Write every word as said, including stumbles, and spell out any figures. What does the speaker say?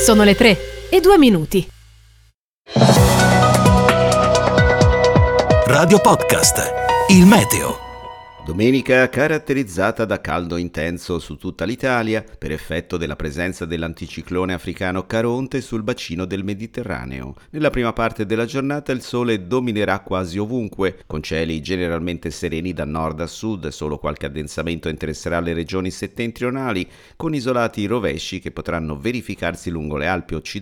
Sono le tre e due minuti. Radio Podcast, il meteo. Domenica caratterizzata da caldo intenso su tutta l'Italia per effetto della presenza dell'anticiclone africano Caronte sul bacino del Mediterraneo. Nella prima parte della giornata il sole dominerà quasi ovunque, con cieli generalmente sereni da nord a sud, solo qualche addensamento interesserà le regioni settentrionali, con isolati rovesci che potranno verificarsi lungo le Alpi occidentali